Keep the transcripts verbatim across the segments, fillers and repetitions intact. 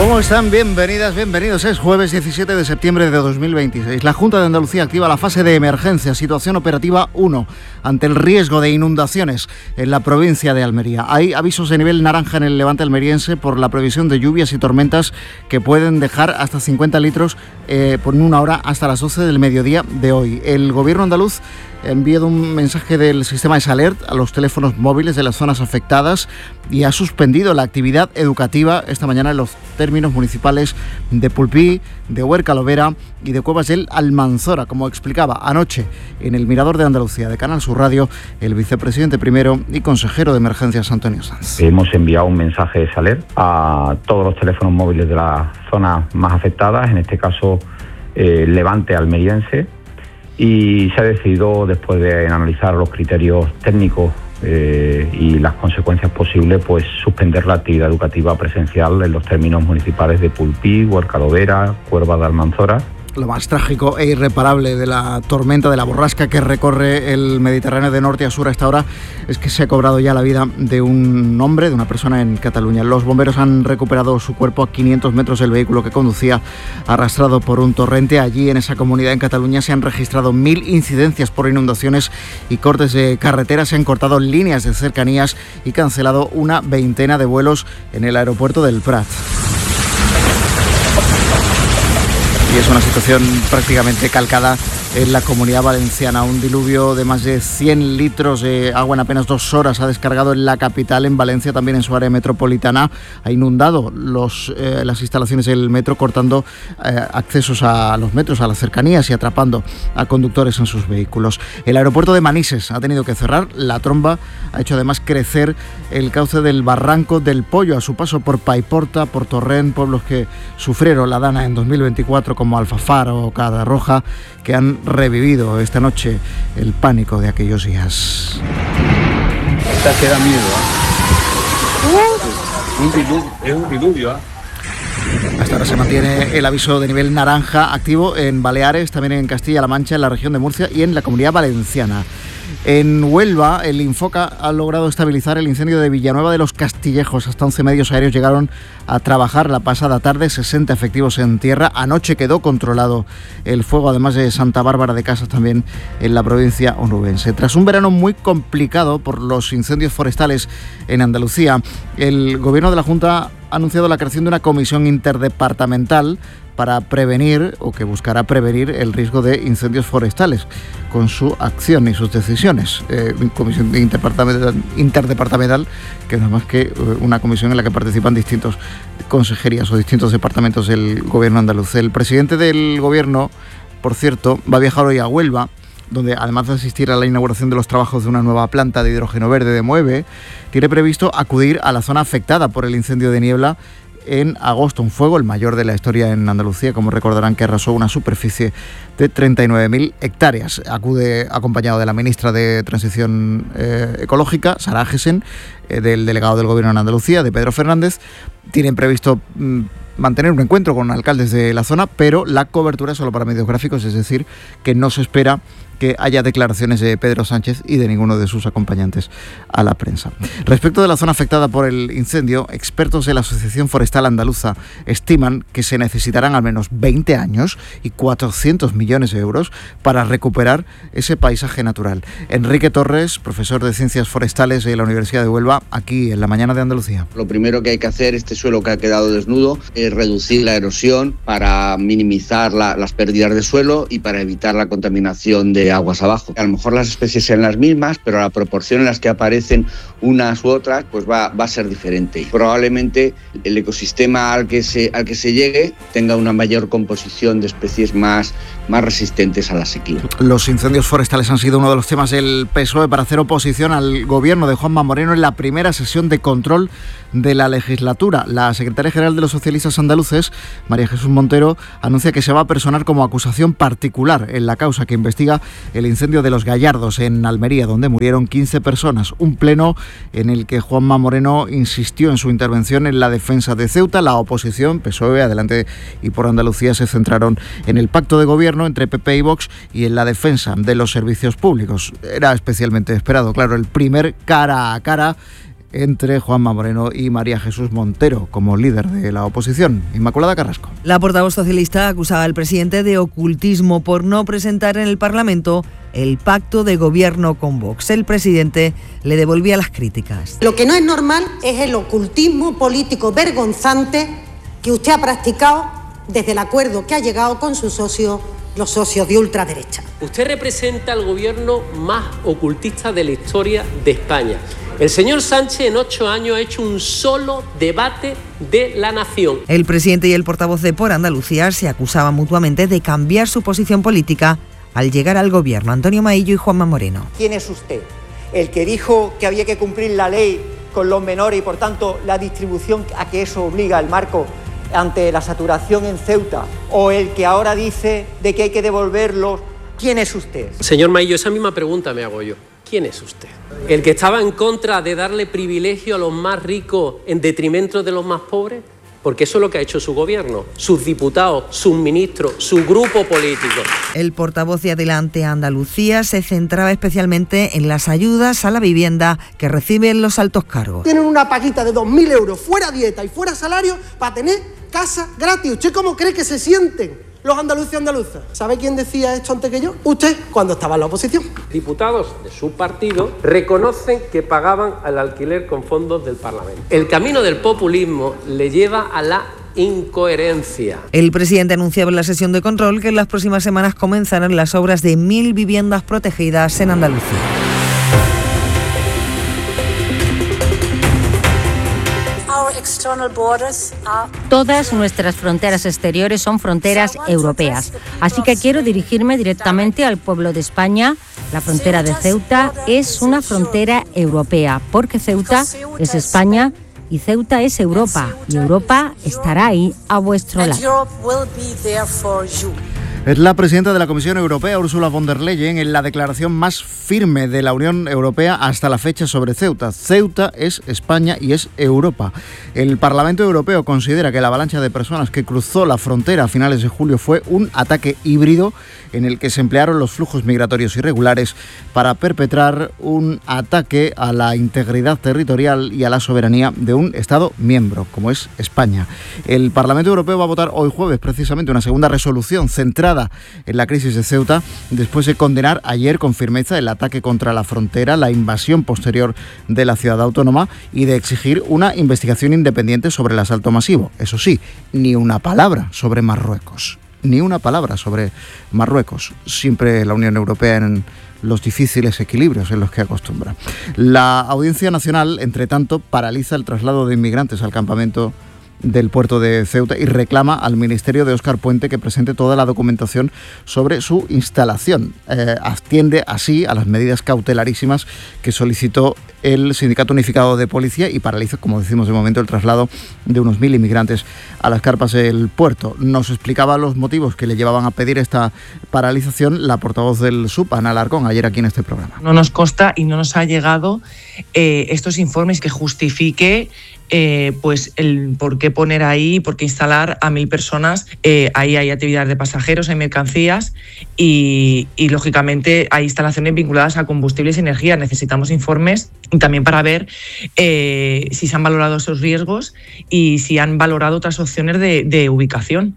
¿Cómo están? Bienvenidas, bienvenidos. Es jueves diecisiete de septiembre de dos mil veintiséis. La Junta de Andalucía activa la fase de emergencia, situación operativa uno, ante el riesgo de inundaciones en la provincia de Almería. Hay avisos de nivel naranja en el levante almeriense por la previsión de lluvias y tormentas que pueden dejar hasta cincuenta litros eh, por una hora hasta las doce del mediodía de hoy. El gobierno andaluz ha enviado un mensaje del sistema S-Alert a los teléfonos móviles de las zonas afectadas y ha suspendido la actividad educativa esta mañana en los términos municipales de Pulpí, de Huerca-Lovera y de Cuevas del Almanzora, como explicaba anoche en el Mirador de Andalucía de Canal Sur Radio el vicepresidente primero y consejero de Emergencias, Antonio Sanz. Hemos enviado un mensaje de S-Alert a todos los teléfonos móviles de las zonas más afectadas, en este caso eh, Levante almeriense, y se ha decidido, después de analizar los criterios técnicos eh, y las consecuencias posibles, pues suspender la actividad educativa presencial en los términos municipales de Pulpí, Huerca-Lovera, Cuevas del Almanzora. Lo más trágico e irreparable de la tormenta, de la borrasca que recorre el Mediterráneo de norte a sur a esta hora, es que se ha cobrado ya la vida de un hombre, de una persona en Cataluña. Los bomberos han recuperado su cuerpo a quinientos metros del vehículo que conducía, arrastrado por un torrente. Allí, en esa comunidad, en Cataluña, se han registrado mil incidencias por inundaciones y cortes de carretera. Se han cortado líneas de cercanías y cancelado una veintena de vuelos en el aeropuerto del Prat. Y es una situación prácticamente calcada en la Comunidad Valenciana. Un diluvio de más de cien litros de agua en apenas dos horas ha descargado en la capital, en Valencia, también en su área metropolitana. Ha inundado los, eh, las instalaciones del metro, cortando eh, accesos a los metros, a las cercanías, y atrapando a conductores en sus vehículos. El aeropuerto de Manises ha tenido que cerrar. La tromba ha hecho además crecer el cauce del Barranco del Pollo a su paso por Paiporta, por Torrent, pueblos que sufrieron la dana en dos mil veinticuatro, como Alfafar o Cadarroja, que han revivido esta noche el pánico de aquellos días. Esta que da miedo, ¿eh? Un diluvio, es un diluvio, ¿eh? Hasta ahora se mantiene el aviso de nivel naranja activo en Baleares, también en Castilla-La Mancha, en la región de Murcia y en la Comunidad Valenciana. En Huelva, el Infoca ha logrado estabilizar el incendio de Villanueva de los Castillejos. Hasta once medios aéreos llegaron a trabajar la pasada tarde, sesenta efectivos en tierra. Anoche quedó controlado el fuego, además de Santa Bárbara de Casas, también en la provincia onubense. Tras un verano muy complicado por los incendios forestales en Andalucía, el Gobierno de la Junta ha anunciado la creación de una comisión interdepartamental para prevenir, o que buscará prevenir, el riesgo de incendios forestales con su acción y sus decisiones. Eh, comisión interdepartamental, interdepartamental, que no es más que una comisión en la que participan distintos consejerías o distintos departamentos del gobierno andaluz. El presidente del gobierno, por cierto, va a viajar hoy a Huelva, donde, además de asistir a la inauguración de los trabajos de una nueva planta de hidrógeno verde de Moeve, tiene previsto acudir a la zona afectada por el incendio de Niebla en agosto, un fuego, el mayor de la historia en Andalucía, como recordarán, que arrasó una superficie de treinta y nueve mil hectáreas. Acude acompañado de la ministra de Transición eh, Ecológica, Sara Agesen, eh, del delegado del Gobierno en Andalucía, de Pedro Fernández. Tienen previsto mm, mantener un encuentro con alcaldes de la zona, pero la cobertura es solo para medios gráficos, es decir, que no se espera que haya declaraciones de Pedro Sánchez y de ninguno de sus acompañantes a la prensa. Respecto de la zona afectada por el incendio, expertos de la Asociación Forestal Andaluza estiman que se necesitarán al menos veinte años y cuatrocientos millones de euros para recuperar ese paisaje natural. Enrique Torres, profesor de Ciencias Forestales de la Universidad de Huelva, aquí en La Mañana de Andalucía. Lo primero que hay que hacer, este suelo que ha quedado desnudo, es reducir la erosión para minimizar la, las pérdidas de suelo y para evitar la contaminación de aguas abajo. A lo mejor las especies sean las mismas, pero la proporción en las que aparecen unas u otras pues va, va a ser diferente. Y probablemente el ecosistema al que se, al que se llegue tenga una mayor composición de especies más, más resistentes a la sequía. Los incendios forestales han sido uno de los temas del P S O E para hacer oposición al gobierno de Juanma Moreno en la primera sesión de control de la legislatura. La secretaria general de los socialistas andaluces, María Jesús Montero, anuncia que se va a personar como acusación particular en la causa que investiga el incendio de Los Gallardos en Almería, donde murieron quince personas. Un pleno en el que Juanma Moreno insistió en su intervención en la defensa de Ceuta. La oposición, P S O E, Adelante y por Andalucía, se centraron en el pacto de gobierno entre P P y Vox y en la defensa de los servicios públicos. Era especialmente esperado, claro, el primer cara a cara entre Juanma Moreno y María Jesús Montero como líder de la oposición. Inmaculada Carrasco. La portavoz socialista acusaba al presidente de ocultismo por no presentar en el Parlamento el pacto de gobierno con Vox. El presidente le devolvía las críticas. Lo que no es normal es el ocultismo político vergonzante que usted ha practicado desde el acuerdo que ha llegado con sus socios, los socios de ultraderecha. Usted representa al gobierno más ocultista de la historia de España. El señor Sánchez en ocho años ha hecho un solo debate de la nación. El presidente y el portavoz de Por Andalucía se acusaban mutuamente de cambiar su posición política al llegar al gobierno. Antonio Maillo y Juanma Moreno. ¿Quién es usted? ¿El que dijo que había que cumplir la ley con los menores y por tanto la distribución a que eso obliga el marco ante la saturación en Ceuta? ¿O el que ahora dice de que hay que devolverlos? ¿Quién es usted? Señor Maillo, esa misma pregunta me hago yo. ¿Quién es usted? ¿El que estaba en contra de darle privilegio a los más ricos en detrimento de los más pobres? Porque eso es lo que ha hecho su gobierno, sus diputados, sus ministros, su grupo político. El portavoz de Adelante Andalucía se centraba especialmente en las ayudas a la vivienda que reciben los altos cargos. Tienen una paguita de dos mil euros fuera dieta y fuera salario para tener casa gratis. ¿Usted cómo cree que se sienten los andaluces y andaluzas? ¿Sabe quién decía esto antes que yo? Usted, cuando estaba en la oposición. Diputados de su partido reconocen que pagaban al alquiler con fondos del Parlamento. El camino del populismo le lleva a la incoherencia. El presidente anunciaba en la sesión de control que en las próximas semanas comenzarán las obras de mil viviendas protegidas en Andalucía. Todas nuestras fronteras exteriores son fronteras europeas, así que quiero dirigirme directamente al pueblo de España. La frontera de Ceuta es una frontera europea, porque Ceuta es España y Ceuta es Europa, y Europa estará ahí a vuestro lado. Es la presidenta de la Comisión Europea, Ursula von der Leyen, en la declaración más firme de la Unión Europea hasta la fecha sobre Ceuta. Ceuta es España y es Europa. El Parlamento Europeo considera que la avalancha de personas que cruzó la frontera a finales de julio fue un ataque híbrido en el que se emplearon los flujos migratorios irregulares para perpetrar un ataque a la integridad territorial y a la soberanía de un Estado miembro, como es España. El Parlamento Europeo va a votar hoy jueves precisamente una segunda resolución centrada en la crisis de Ceuta, después de condenar ayer con firmeza el ataque contra la frontera, la invasión posterior de la ciudad autónoma y de exigir una investigación independiente sobre el asalto masivo. Eso sí, ni una palabra sobre Marruecos. Ni una palabra sobre Marruecos. Siempre la Unión Europea en los difíciles equilibrios en los que acostumbra. La Audiencia Nacional, entre tanto, paraliza el traslado de inmigrantes al campamento del puerto de Ceuta y reclama al Ministerio de Óscar Puente que presente toda la documentación sobre su instalación. Eh, atiende así a las medidas cautelarísimas que solicitó el Sindicato Unificado de Policía y paraliza, como decimos de momento, el traslado de unos mil inmigrantes a las carpas del puerto. Nos explicaba los motivos que le llevaban a pedir esta paralización la portavoz del S U P, Ana Alarcón, ayer aquí en este programa. No nos consta y no nos ha llegado eh, estos informes que justifique Eh, pues el por qué poner ahí, por qué instalar a mil personas. Eh, ahí hay actividades de pasajeros, hay mercancías y, y lógicamente hay instalaciones vinculadas a combustibles y energía. Necesitamos informes también para ver eh, si se han valorado esos riesgos y si han valorado otras opciones de, de ubicación.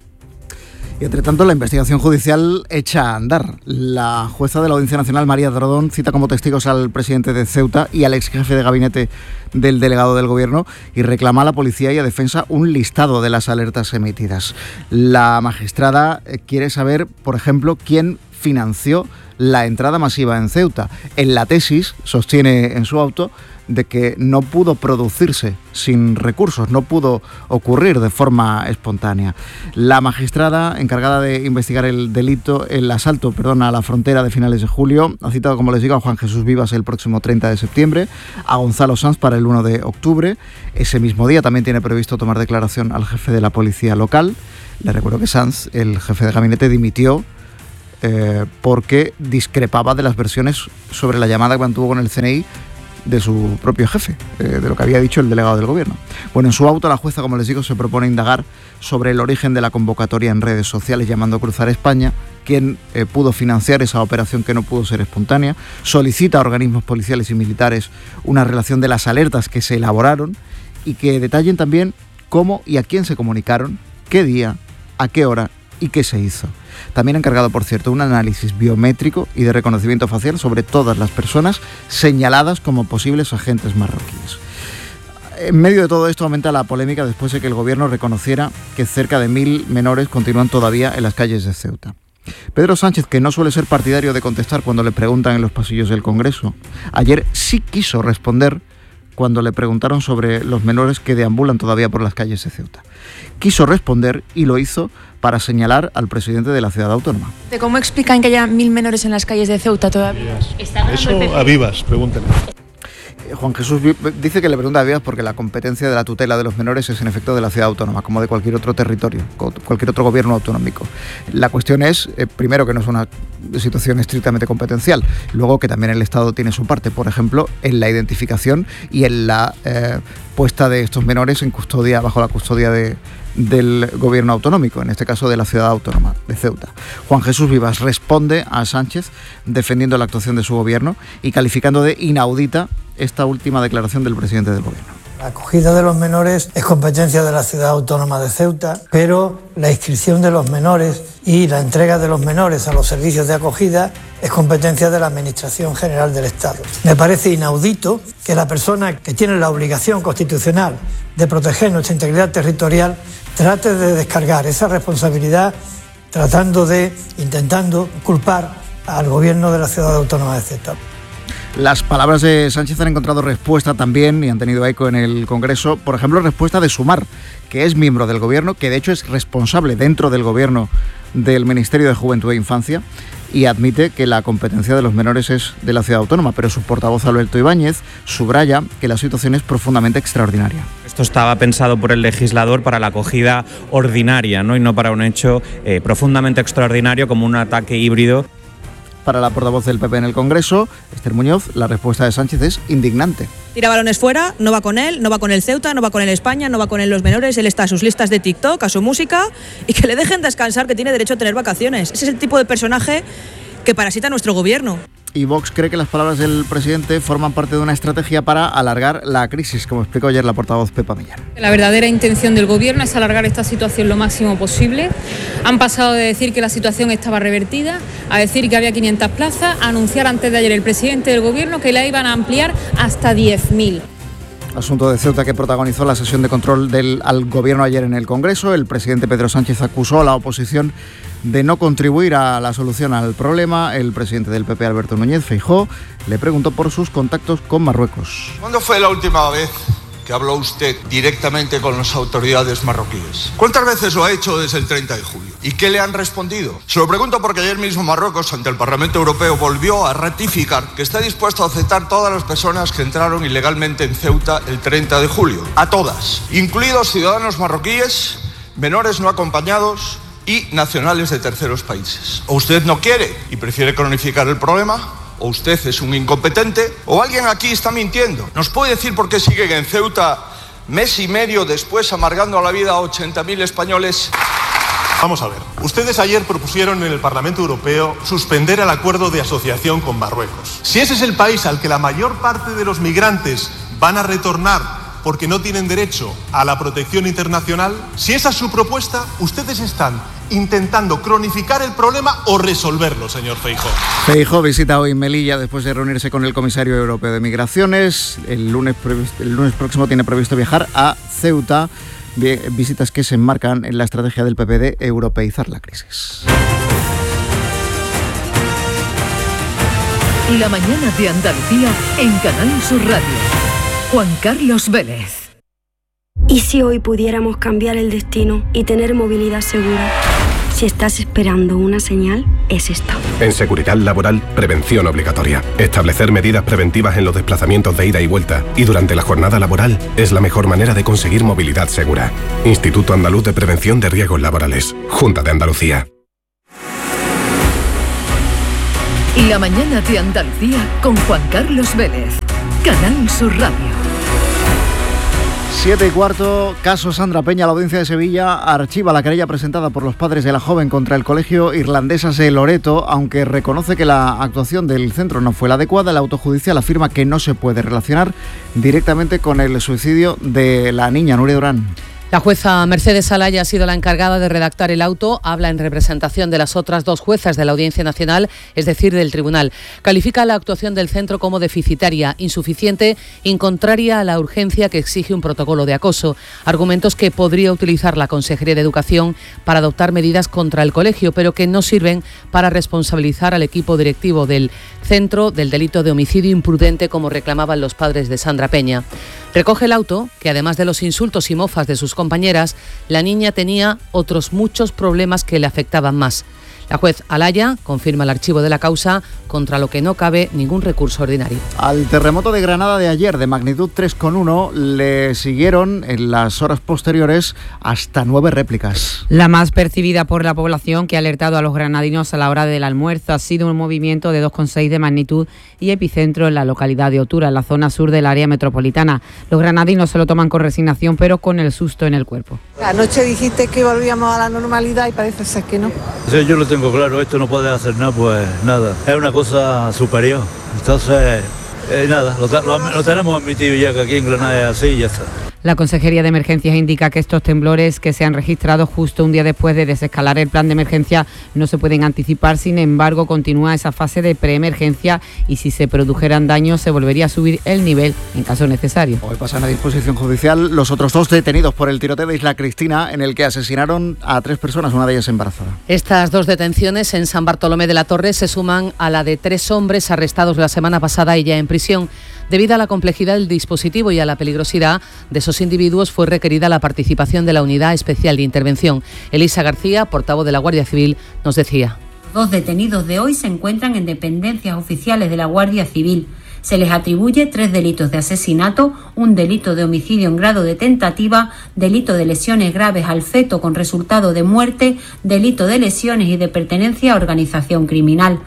Y entre tanto, la investigación judicial echa a andar. La jueza de la Audiencia Nacional, María Drodón, cita como testigos al presidente de Ceuta y al ex jefe de gabinete del delegado del gobierno y reclama a la policía y a defensa un listado de las alertas emitidas. La magistrada quiere saber, por ejemplo, quién financió la entrada masiva en Ceuta. En la tesis sostiene en su auto de que no pudo producirse sin recursos, no pudo ocurrir de forma espontánea. La magistrada encargada de investigar el delito, el asalto, perdón, a la frontera de finales de julio, ha citado, como les digo, a Juan Jesús Vivas el próximo treinta de septiembre, a Gonzalo Sanz para el uno de octubre. Ese mismo día también tiene previsto tomar declaración al jefe de la policía local. Le recuerdo que Sanz, el jefe de gabinete, dimitió Eh, porque discrepaba de las versiones sobre la llamada que mantuvo con el C N I de su propio jefe, eh, de lo que había dicho el delegado del gobierno. Bueno, en su auto la jueza, como les digo, se propone indagar sobre el origen de la convocatoria en redes sociales llamando Cruzar España, quién eh, pudo financiar esa operación que no pudo ser espontánea, solicita a organismos policiales y militares una relación de las alertas que se elaboraron y que detallen también cómo y a quién se comunicaron, qué día, a qué hora y qué se hizo. También ha encargado, por cierto, un análisis biométrico y de reconocimiento facial sobre todas las personas señaladas como posibles agentes marroquíes. En medio de todo esto aumenta la polémica después de que el gobierno reconociera que cerca de mil menores continúan todavía en las calles de Ceuta. Pedro Sánchez, que no suele ser partidario de contestar cuando le preguntan en los pasillos del Congreso, ayer sí quiso responder cuando le preguntaron sobre los menores que deambulan todavía por las calles de Ceuta. Quiso responder y lo hizo para señalar al presidente de la ciudad autónoma. ¿Cómo explican que haya mil menores en las calles de Ceuta todavía? Eso a Vivas, pregúntenle. Juan Jesús dice que le pregunta a Vivas porque la competencia de la tutela de los menores es en efecto de la ciudad autónoma, como de cualquier otro territorio, cualquier otro gobierno autonómico. La cuestión es, eh, primero, que no es una situación estrictamente competencial, luego que también el Estado tiene su parte, por ejemplo, en la identificación y en la eh, puesta de estos menores en custodia, bajo la custodia de, del gobierno autonómico, en este caso de la ciudad autónoma de Ceuta. Juan Jesús Vivas responde a Sánchez defendiendo la actuación de su gobierno y calificando de inaudita esta última declaración del presidente del gobierno. La acogida de los menores es competencia de la ciudad autónoma de Ceuta, pero la inscripción de los menores y la entrega de los menores a los servicios de acogida es competencia de la Administración General del Estado. Me parece inaudito que la persona que tiene la obligación constitucional de proteger nuestra integridad territorial trate de descargar esa responsabilidad tratando de, intentando culpar al gobierno de la ciudad autónoma de Ceuta. Las palabras de Sánchez han encontrado respuesta también y han tenido eco en el Congreso. Por ejemplo, respuesta de Sumar, que es miembro del Gobierno, que de hecho es responsable dentro del Gobierno del Ministerio de Juventud e Infancia y admite que la competencia de los menores es de la ciudad autónoma, pero su portavoz Alberto Ibáñez subraya que la situación es profundamente extraordinaria. Esto estaba pensado por el legislador para la acogida ordinaria, ¿no? Y no para un hecho eh, profundamente extraordinario como un ataque híbrido. Para la portavoz del P P en el Congreso, Esther Muñoz, la respuesta de Sánchez es indignante. Tira balones fuera, no va con él, no va con el Ceuta, no va con el España, no va con él los menores, él está a sus listas de TikTok, a su música y que le dejen descansar, que tiene derecho a tener vacaciones. Ese es el tipo de personaje que parasita nuestro gobierno. Y Vox cree que las palabras del presidente forman parte de una estrategia para alargar la crisis, como explicó ayer la portavoz Pepa Millán. La verdadera intención del gobierno es alargar esta situación lo máximo posible. Han pasado de decir que la situación estaba revertida a decir que había quinientas plazas, a anunciar antes de ayer el presidente del gobierno que la iban a ampliar hasta diez mil. Asunto de Ceuta que protagonizó la sesión de control del al gobierno ayer en el Congreso. El presidente Pedro Sánchez acusó a la oposición de no contribuir a la solución al problema. El presidente del P P, Alberto Núñez Feijóo, le preguntó por sus contactos con Marruecos. ¿Cuándo fue la última vez que habló usted directamente con las autoridades marroquíes? ¿Cuántas veces lo ha hecho desde el treinta de julio? ¿Y qué le han respondido? Se lo pregunto porque ayer mismo Marruecos, ante el Parlamento Europeo, volvió a ratificar que está dispuesto a aceptar todas las personas que entraron ilegalmente en Ceuta el treinta de julio. A todas, incluidos ciudadanos marroquíes, menores no acompañados y nacionales de terceros países. ¿O usted no quiere y prefiere cronificar el problema? ¿O usted es un incompetente? ¿O alguien aquí está mintiendo? ¿Nos puede decir por qué siguen en Ceuta mes y medio después amargando la vida a ochenta mil españoles? Vamos a ver. Ustedes ayer propusieron en el Parlamento Europeo suspender el acuerdo de asociación con Marruecos. Si ese es el país al que la mayor parte de los migrantes van a retornar porque no tienen derecho a la protección internacional, si esa es su propuesta, ustedes están intentando cronificar el problema o resolverlo, señor Feijóo. Feijóo visita hoy Melilla después de reunirse con el comisario europeo de Migraciones. El lunes, el lunes próximo tiene previsto viajar a Ceuta, visitas que se enmarcan en la estrategia del P P de europeizar la crisis. La mañana de Andalucía en Canal Sur Radio. Juan Carlos Vélez. ¿Y si hoy pudiéramos cambiar el destino y tener movilidad segura? Si estás esperando una señal, es esta. En Seguridad Laboral, prevención obligatoria. Establecer medidas preventivas en los desplazamientos de ida y vuelta y durante la jornada laboral es la mejor manera de conseguir movilidad segura. Instituto Andaluz de Prevención de Riesgos Laborales. Junta de Andalucía. La mañana de Andalucía con Juan Carlos Vélez. Canal Sur Radio. Siete y cuarto, caso Sandra Peña. La Audiencia de Sevilla archiva la querella presentada por los padres de la joven contra el Colegio Irlandesas de Loreto, aunque reconoce que la actuación del centro no fue la adecuada. La autojudicial afirma que no se puede relacionar directamente con el suicidio de la niña Nuria Durán. La jueza Mercedes Alaya ha sido la encargada de redactar el auto. Habla en representación de las otras dos juezas de la Audiencia Nacional, es decir, del tribunal. Califica la actuación del centro como deficitaria, insuficiente y contraria a la urgencia que exige un protocolo de acoso. Argumentos que podría utilizar la Consejería de Educación para adoptar medidas contra el colegio, pero que no sirven para responsabilizar al equipo directivo del centro del delito de homicidio imprudente, como reclamaban los padres de Sandra Peña. Recoge el auto que, además de los insultos y mofas de sus compañeras, la niña tenía otros muchos problemas que le afectaban más. La juez Alaya confirma el archivo de la causa, contra lo que no cabe ningún recurso ordinario. Al terremoto de Granada de ayer, de magnitud tres coma uno, le siguieron en las horas posteriores hasta nueve réplicas. La más percibida por la población, que ha alertado a los granadinos a la hora del almuerzo, ha sido un movimiento de dos coma seis de magnitud y epicentro en la localidad de Otura, en la zona sur del área metropolitana. Los granadinos se lo toman con resignación, pero con el susto en el cuerpo. Anoche dijiste que volvíamos a la normalidad y parece ser que no. Sí, yo lo tengo claro, esto no puede hacer nada, pues nada, es una cosa superior. Entonces, eh, nada, lo, lo, lo tenemos admitido ya, que aquí en Granada es así y ya está. La Consejería de Emergencias indica que estos temblores, que se han registrado justo un día después de desescalar el plan de emergencia, no se pueden anticipar. Sin embargo, continúa esa fase de preemergencia y si se produjeran daños se volvería a subir el nivel en caso necesario. Hoy pasan a disposición judicial los otros dos detenidos por el tiroteo de Isla Cristina, en el que asesinaron a tres personas, una de ellas embarazada. Estas dos detenciones en San Bartolomé de la Torre se suman a la de tres hombres arrestados la semana pasada y ya en prisión. Debido a la complejidad del dispositivo y a la peligrosidad de esos individuos, fue requerida la participación de la Unidad Especial de Intervención. Elisa García, portavoz de la Guardia Civil, nos decía: Dos detenidos de hoy se encuentran en dependencias oficiales de la Guardia Civil. Se les atribuye tres delitos de asesinato, un delito de homicidio en grado de tentativa, delito de lesiones graves al feto con resultado de muerte, delito de lesiones y de pertenencia a organización criminal.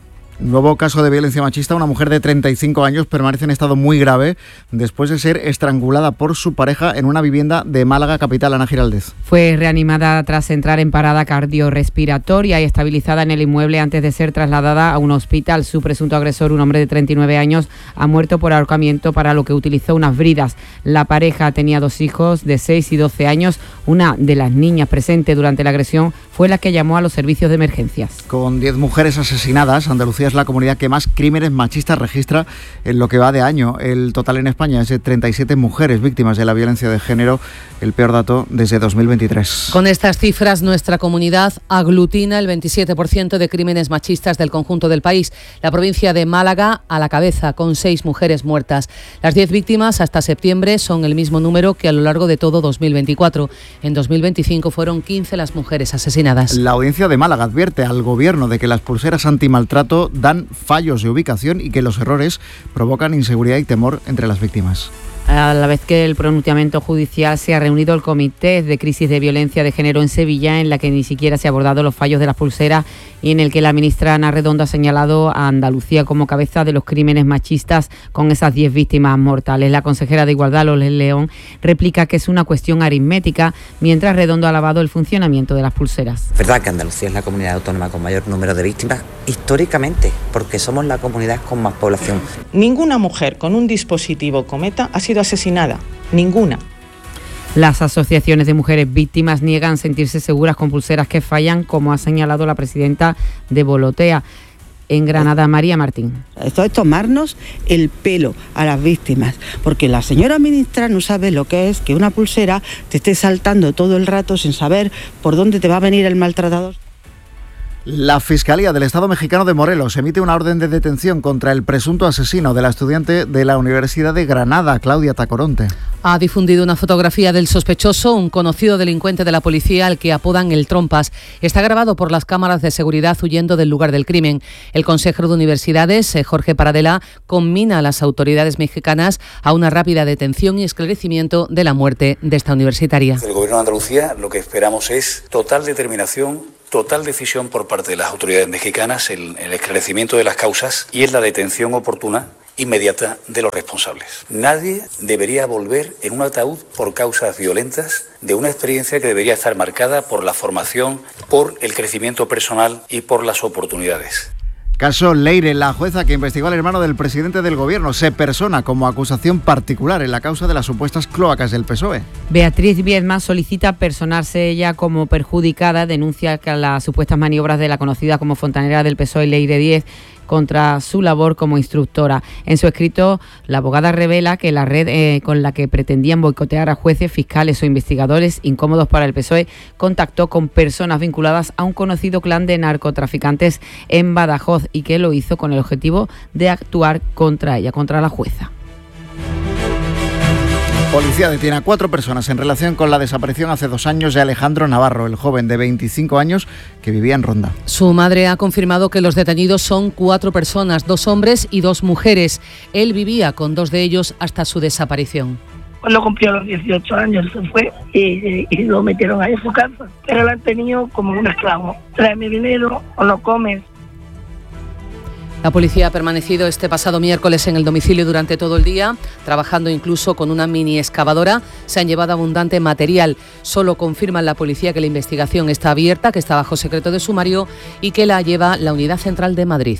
Nuevo caso de violencia machista. Una mujer de treinta y cinco años permanece en estado muy grave después de ser estrangulada por su pareja en una vivienda de Málaga capital. Ana Giraldez. Fue reanimada tras entrar en parada cardiorrespiratoria y estabilizada en el inmueble antes de ser trasladada a un hospital. Su presunto agresor, un hombre de treinta y nueve años, ha muerto por ahorcamiento, para lo que utilizó unas bridas. La pareja tenía dos hijos de seis y doce años. Una de las niñas presente durante la agresión fue la que llamó a los servicios de emergencias. Con diez mujeres asesinadas, Andalucía es la comunidad que más crímenes machistas registra en lo que va de año. El total en España es de treinta y siete mujeres víctimas de la violencia de género, el peor dato desde dos mil veintitrés. Con estas cifras, nuestra comunidad aglutina el veintisiete por ciento de crímenes machistas del conjunto del país. La provincia de Málaga a la cabeza, con seis mujeres muertas. Las diez víctimas hasta septiembre son el mismo número que a lo largo de todo dos mil veinticuatro. En dos mil veinticinco fueron quince las mujeres asesinadas. La Audiencia de Málaga advierte al Gobierno de que las pulseras antimaltrato dan fallos de ubicación y que los errores provocan inseguridad y temor entre las víctimas. A la vez que el pronunciamiento judicial, se ha reunido el Comité de Crisis de Violencia de Género en Sevilla, en la que ni siquiera se ha abordado los fallos de las pulseras y en el que la ministra Ana Redondo ha señalado a Andalucía como cabeza de los crímenes machistas con esas diez víctimas mortales. La consejera de Igualdad, Loles León, replica que es una cuestión aritmética, mientras Redondo ha alabado el funcionamiento de las pulseras. Es verdad que Andalucía es la comunidad autónoma con mayor número de víctimas históricamente, porque somos la comunidad con más población. Ninguna mujer con un dispositivo Cometa ha sido asesinada, ninguna. Las asociaciones de mujeres víctimas niegan sentirse seguras con pulseras que fallan, como ha señalado la presidenta de Volotea. En Granada, María Martín. Esto es tomarnos el pelo a las víctimas, porque la señora ministra no sabe lo que es que una pulsera te esté saltando todo el rato sin saber por dónde te va a venir el maltratador. La Fiscalía del Estado mexicano de Morelos emite una orden de detención contra el presunto asesino de la estudiante de la Universidad de Granada, Claudia Tacoronte. Ha difundido una fotografía del sospechoso, un conocido delincuente de la policía al que apodan el Trompas. Está grabado por las cámaras de seguridad huyendo del lugar del crimen. El consejero de Universidades, Jorge Paradela, conmina a las autoridades mexicanas a una rápida detención y esclarecimiento de la muerte de esta universitaria. Del Gobierno de Andalucía lo que esperamos es total determinación, total decisión por parte de las autoridades mexicanas en el esclarecimiento de las causas y en la detención oportuna inmediata de los responsables. Nadie debería volver en un ataúd por causas violentas de una experiencia que debería estar marcada por la formación, por el crecimiento personal y por las oportunidades. Caso Leire, la jueza que investigó al hermano del presidente del gobierno se persona como acusación particular en la causa de las supuestas cloacas del P S O E. Beatriz Viedma solicita personarse ella como perjudicada, denuncia que las supuestas maniobras de la conocida como fontanera del P S O E, Leire Díez, contra su labor como instructora. En su escrito, la abogada revela que la red eh, con la que pretendían boicotear a jueces, fiscales o investigadores incómodos para el P S O E contactó con personas vinculadas a un conocido clan de narcotraficantes en Badajoz y que lo hizo con el objetivo de actuar contra ella, contra la jueza. Policía detiene a cuatro personas en relación con la desaparición hace dos años de Alejandro Navarro, el joven de veinticinco años que vivía en Ronda. Su madre ha confirmado que los detenidos son cuatro personas, dos hombres y dos mujeres. Él vivía con dos de ellos hasta su desaparición. Cuando cumplió los dieciocho años se fue y, y lo metieron ahí en su casa, pero lo han tenido como un esclavo. Tráeme dinero o no comes. La policía ha permanecido este pasado miércoles en el domicilio durante todo el día, trabajando incluso con una mini excavadora. Se han llevado abundante material. Solo confirman la policía que la investigación está abierta, que está bajo secreto de sumario y que la lleva la Unidad Central de Madrid.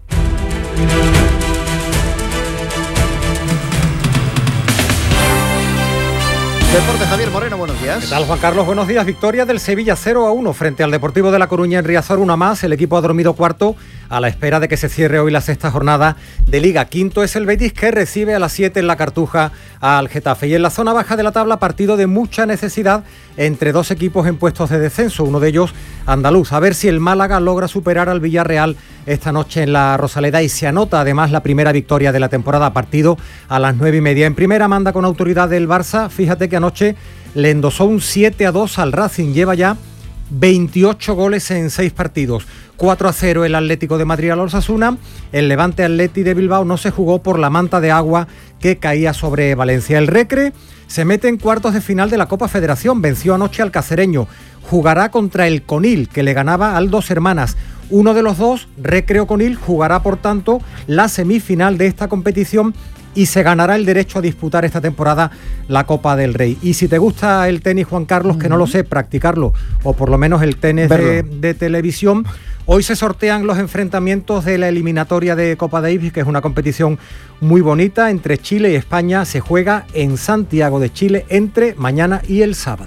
Deporte, Javier Moreno, buenos días. ¿Qué tal, Juan Carlos? Buenos días. Victoria del Sevilla cero a uno frente al Deportivo de La Coruña en Riazor, una más. El equipo ha dormido cuarto a la espera de que se cierre hoy la sexta jornada de Liga. Quinto es el Betis, que recibe a las siete en la Cartuja al Getafe. Y en la zona baja de la tabla, partido de mucha necesidad entre dos equipos en puestos de descenso, uno de ellos andaluz. A ver si el Málaga logra superar al Villarreal esta noche en la Rosaleda y se anota además la primera victoria de la temporada, partido a las nueve y media. En primera manda con autoridad del Barça. Fíjate que anoche le endosó un siete a dos al Racing, lleva ya veintiocho goles en seis partidos. cuatro a cero el Atlético de Madrid al Osasuna. El Levante Atleti de Bilbao no se jugó por la manta de agua que caía sobre Valencia. El Recre se mete en cuartos de final de la Copa Federación, venció anoche al Cacereño. Jugará contra el Conil, que le ganaba al Dos Hermanas. Uno de los dos, Recre o Conil, jugará por tanto la semifinal de esta competición y se ganará el derecho a disputar esta temporada la Copa del Rey. Y si te gusta el tenis, Juan Carlos, que no lo sé, practicarlo, o por lo menos el tenis de, de televisión, hoy se sortean los enfrentamientos de la eliminatoria de Copa Davis, que es una competición muy bonita entre Chile y España. Se juega en Santiago de Chile entre mañana y el sábado.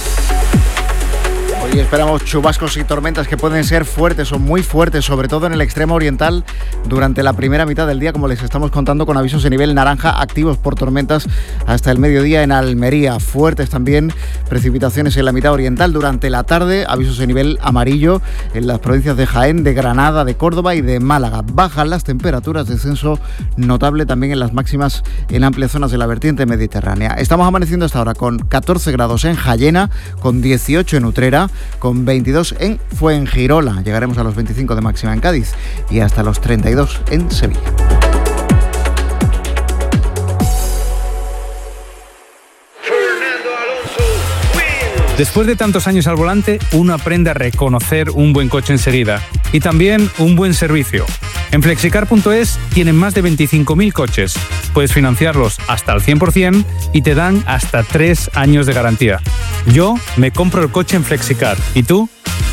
Hoy esperamos chubascos y tormentas que pueden ser fuertes o muy fuertes, sobre todo en el extremo oriental durante la primera mitad del día, como les estamos contando, con avisos de nivel naranja activos por tormentas hasta el mediodía en Almería. Fuertes también precipitaciones en la mitad oriental durante la tarde, avisos de nivel amarillo en las provincias de Jaén, de Granada, de Córdoba y de Málaga. Bajan las temperaturas, descenso notable también en las máximas en amplias zonas de la vertiente mediterránea. Estamos amaneciendo hasta ahora con catorce grados en Jayena, con dieciocho en Utrera, con veintidós en Fuengirola. Llegaremos a los veinticinco de máxima en Cádiz y hasta los treinta y dos en Sevilla. Después de tantos años al volante, uno aprende a reconocer un buen coche enseguida y también un buen servicio. En flexicar punto es tienen más de veinticinco mil coches. Puedes financiarlos hasta el cien por ciento y te dan hasta tres años de garantía. Yo me compro el coche en Flexicar. ¿Y tú?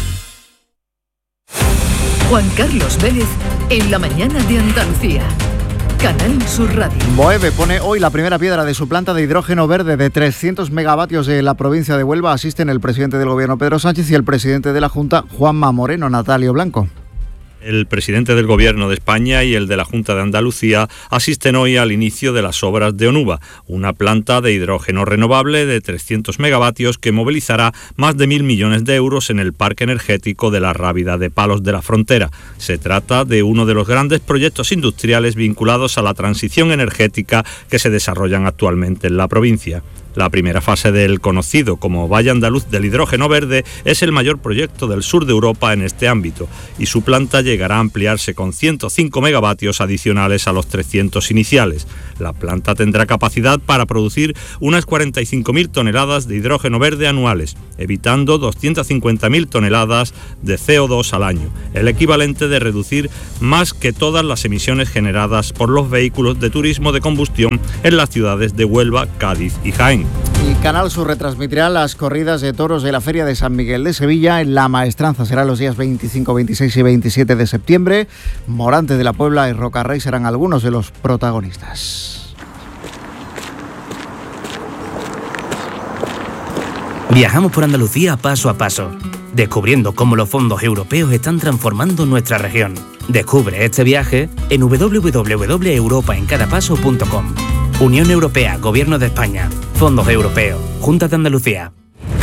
Juan Carlos Vélez en la mañana de Andalucía. Canal Sur Radio. Moeve pone hoy la primera piedra de su planta de hidrógeno verde de trescientos megavatios de la provincia de Huelva. Asisten el presidente del Gobierno, Pedro Sánchez, y el presidente de la Junta, Juanma Moreno. Natalio Blanco. El presidente del Gobierno de España y el de la Junta de Andalucía asisten hoy al inicio de las obras de Onuba, una planta de hidrógeno renovable de trescientos megavatios que movilizará más de mil millones de euros en el parque energético de la Rábida de Palos de la Frontera. Se trata de uno de los grandes proyectos industriales vinculados a la transición energética que se desarrollan actualmente en la provincia. La primera fase del conocido como Valle Andaluz del Hidrógeno Verde es el mayor proyecto del sur de Europa en este ámbito y su planta llegará a ampliarse con ciento cinco megavatios adicionales a los trescientos iniciales. La planta tendrá capacidad para producir unas cuarenta y cinco mil toneladas de hidrógeno verde anuales, evitando doscientas cincuenta mil toneladas de C O dos al año, el equivalente de reducir más que todas las emisiones generadas por los vehículos de turismo de combustión en las ciudades de Huelva, Cádiz y Jaén. Y Canal Sur retransmitirá las corridas de toros de la Feria de San Miguel de Sevilla. En La Maestranza será los días veinticinco, veintiséis y veintisiete de septiembre. Morante de la Puebla y Rocarrey serán algunos de los protagonistas. Viajamos por Andalucía paso a paso, descubriendo cómo los fondos europeos están transformando nuestra región. Descubre este viaje en doble u doble u doble u punto europa en cada paso punto com. Unión Europea, Gobierno de España, Fondos Europeos, Junta de Andalucía.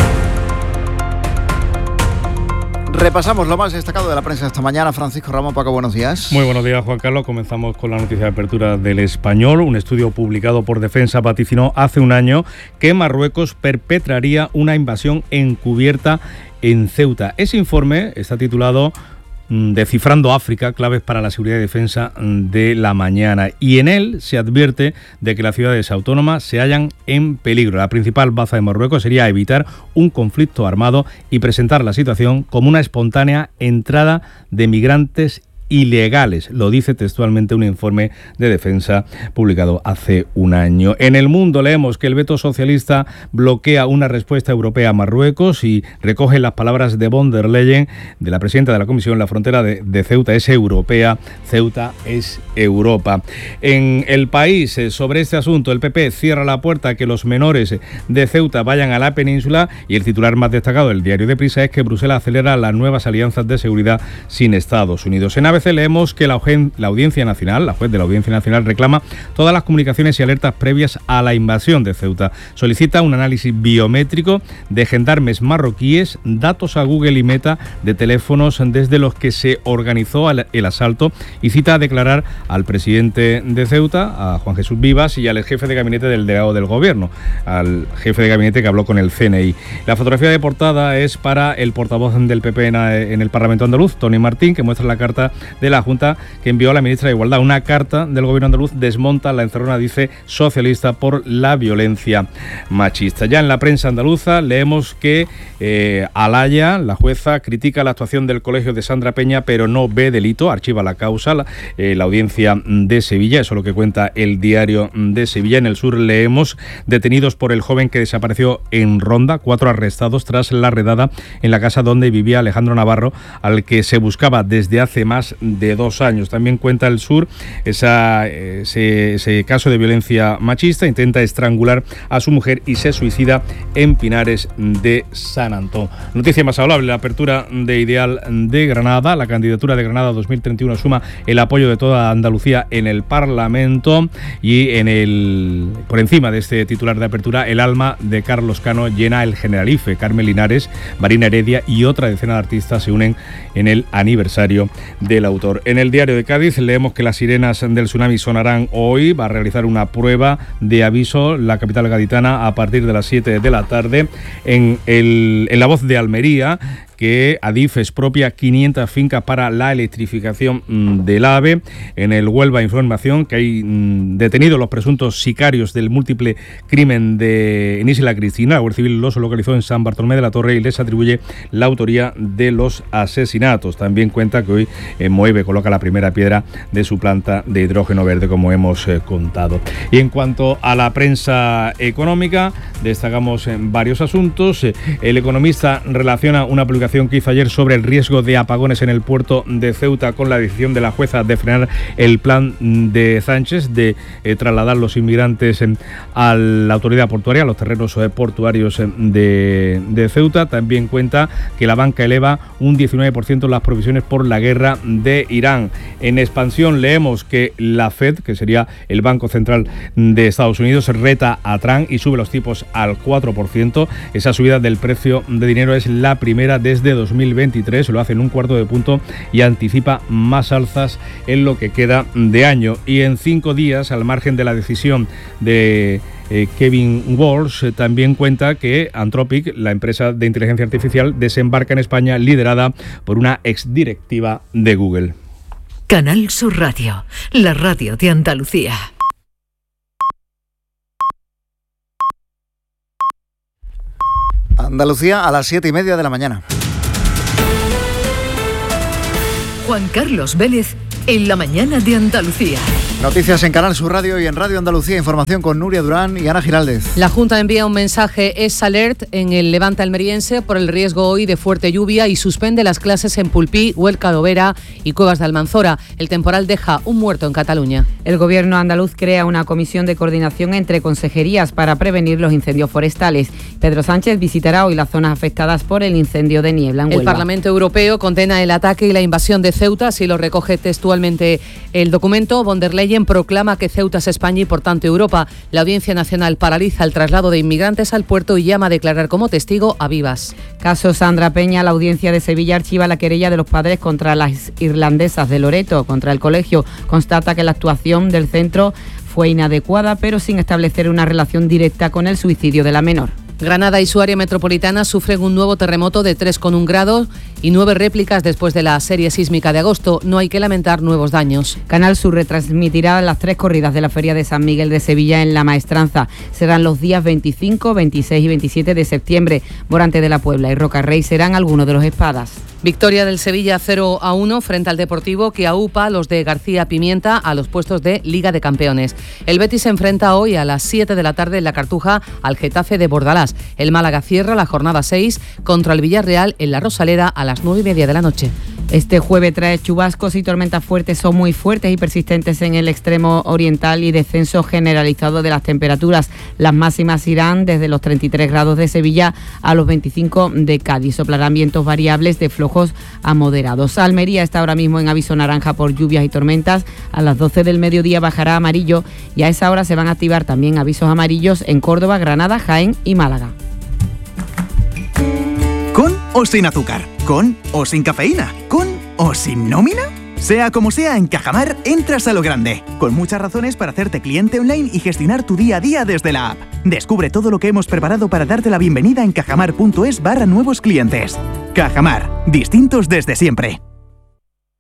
Repasamos lo más destacado de la prensa esta mañana. Francisco Ramón, Paco, buenos días. Muy buenos días, Juan Carlos. Comenzamos con la noticia de apertura del Español. Un estudio publicado por Defensa vaticinó hace un año que Marruecos perpetraría una invasión encubierta en Ceuta. Ese informe está titulado Descifrando África, claves para la seguridad y defensa de la mañana, y en él se advierte de que las ciudades autónomas se hallan en peligro. La principal baza de Marruecos sería evitar un conflicto armado y presentar la situación como una espontánea entrada de migrantes ilegales, lo dice textualmente un informe de defensa publicado hace un año. En El Mundo leemos que el veto socialista bloquea una respuesta europea a Marruecos y recoge las palabras de von der Leyen, de la presidenta de la Comisión: la frontera de, de Ceuta es europea, Ceuta es Europa. En El País, sobre este asunto, el P P cierra la puerta a que los menores de Ceuta vayan a la península, y el titular más destacado del diario Deprisa es que Bruselas acelera las nuevas alianzas de seguridad sin Estados Unidos. En A B C leemos que la, la Audiencia Nacional, la juez de la Audiencia Nacional, reclama todas las comunicaciones y alertas previas a la invasión de Ceuta. Solicita un análisis biométrico de gendarmes marroquíes, datos a Google y Meta de teléfonos desde los que se organizó el asalto, y cita a declarar al presidente de Ceuta, a Juan Jesús Vivas, y al jefe de gabinete del delegado del gobierno, al jefe de gabinete que habló con el C N I. La fotografía de portada es para el portavoz del P P en, en el Parlamento andaluz, Tony Martín, que muestra la carta de la Junta que envió a la ministra de Igualdad. Una carta del gobierno andaluz desmonta la encerrona, dice, socialista por la violencia machista. Ya en la prensa andaluza leemos que eh, Alaya, la jueza, critica la actuación del colegio de Sandra Peña, pero no ve delito, archiva la causa. La, eh, la audiencia de Sevilla, eso es lo que cuenta el diario de Sevilla. En El Sur leemos: detenidos por el joven que desapareció en Ronda, cuatro arrestados tras la redada en la casa donde vivía Alejandro Navarro, al que se buscaba desde hace más de dos años. También cuenta El Sur esa, ese, ese caso de violencia machista. Intenta estrangular a su mujer y se suicida en Pinares de San Antón. Noticia más hablable: la apertura de Ideal de Granada. La candidatura de Granada dos mil treinta y uno suma el apoyo de toda Andalucía en el Parlamento, y en el por encima de este titular de apertura, el alma de Carlos Cano llena el Generalife. Carmen Linares, Marina Heredia y otra decena de artistas se unen en el aniversario del autor. En el diario de Cádiz leemos que las sirenas del tsunami sonarán hoy. Va a realizar una prueba de aviso la capital gaditana a partir de las siete de la tarde. En, el, en La Voz de Almería, que Adif expropia quinientas fincas para la electrificación del AVE. En el Huelva Información, que hay detenidos los presuntos sicarios del múltiple crimen de en Isla Cristina. La Guardia Civil los localizó en San Bartolomé de la Torre y les atribuye la autoría de los asesinatos. También cuenta que hoy en Moeve coloca la primera piedra de su planta de hidrógeno verde, como hemos eh, contado. Y en cuanto a la prensa económica, destacamos en varios asuntos. El Economista relaciona una publicación que hizo ayer sobre el riesgo de apagones en el puerto de Ceuta con la decisión de la jueza de frenar el plan de Sánchez de eh, trasladar los inmigrantes eh, a la autoridad portuaria, a los terrenos eh, portuarios eh, de, de Ceuta. También cuenta que la banca eleva un diecinueve por ciento las provisiones por la guerra de Irán. En Expansión leemos que la Fed, que sería el Banco Central de Estados Unidos, reta a Trump y sube los tipos al cuatro por ciento. Esa subida del precio de dinero es la primera desde dos mil veintitrés, lo hace en un cuarto de punto y anticipa más alzas en lo que queda de año. Y en cinco días, al margen de la decisión de eh, Kevin Walsh, eh, también cuenta que Anthropic, la empresa de inteligencia artificial, desembarca en España liderada por una exdirectiva de Google. Canal Sur Radio, la radio de Andalucía. Andalucía a las siete y media de la mañana. Juan Carlos Vélez en la mañana de Andalucía. Noticias en Canal Sur Radio y en Radio Andalucía. Información con Nuria Durán y Ana Giraldez. La Junta envía un mensaje es alert en el Levante almeriense por el riesgo hoy de fuerte lluvia y suspende las clases en Pulpí, Huelca Lovera y Cuevas de Almanzora. El temporal deja un muerto en Cataluña. El gobierno andaluz crea una comisión de coordinación entre consejerías para prevenir los incendios forestales. Pedro Sánchez visitará hoy las zonas afectadas por el incendio de niebla en Huelva. El Parlamento Europeo condena el ataque y la invasión de Ceuta, así lo recoge textualmente el documento. Von der Leyen proclama que Ceuta es España y por tanto Europa. La Audiencia Nacional paraliza el traslado de inmigrantes al puerto y llama a declarar como testigo a Vivas. Caso Sandra Peña, la Audiencia de Sevilla archiva la querella de los padres contra las irlandesas de Loreto, contra el colegio. Constata que la actuación del centro fue inadecuada, pero sin establecer una relación directa con el suicidio de la menor. Granada y su área metropolitana sufren un nuevo terremoto de tres coma uno grados y nueve réplicas después de la serie sísmica de agosto. No hay que lamentar nuevos daños. Canal Sur retransmitirá las tres corridas de la Feria de San Miguel de Sevilla en La Maestranza. Serán los días veinticinco, veintiséis y veintisiete de septiembre. Morante de la Puebla y Rocarrey serán algunos de los espadas. Victoria del Sevilla cero a uno frente al Deportivo, que aupa a los de García Pimienta a los puestos de Liga de Campeones. El Betis se enfrenta hoy a las siete de la tarde en la Cartuja al Getafe de Bordalás. El Málaga cierra la jornada seis contra el Villarreal en la Rosaleda a las nueve y media de la noche. Este jueves trae chubascos y tormentas fuertes, son muy fuertes y persistentes en el extremo oriental y descenso generalizado de las temperaturas. Las máximas irán desde los treinta y tres grados de Sevilla a los veinticinco de Cádiz. Soplarán vientos variables de flojos a moderados. Almería está ahora mismo en aviso naranja por lluvias y tormentas. A las doce del mediodía bajará a amarillo y a esa hora se van a activar también avisos amarillos en Córdoba, Granada, Jaén y Málaga. ¿Con o sin azúcar? ¿Con o sin cafeína? ¿Con o sin nómina? Sea como sea, en Cajamar entras a lo grande, con muchas razones para hacerte cliente online y gestionar tu día a día desde la app. Descubre todo lo que hemos preparado para darte la bienvenida en cajamar punto es barra nuevos clientes. Cajamar, distintos desde siempre.